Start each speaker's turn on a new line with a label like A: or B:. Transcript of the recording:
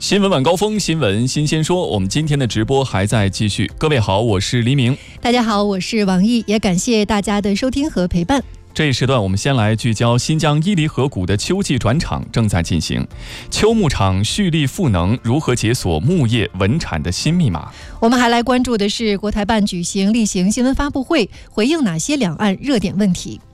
A: 新闻晚高峰，新闻新鲜说，我们今天的直播还在继续。各位好，我是黎明。
B: 大家好，我是王毅，也感谢大家的收听和陪伴。
A: 这一时段我们先来聚焦新疆伊犁河谷的秋季转场正在进行，秋牧场蓄力赋能，如何解锁牧业稳产的新密码？
B: 我们还来关注的是国台办举行例行新闻发布会，回应哪些两岸热点问题？